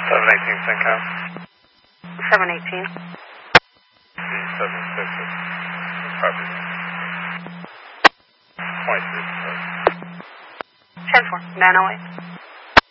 718 CENTCOM. 718. 766. Copy. 23. 10-4. 908.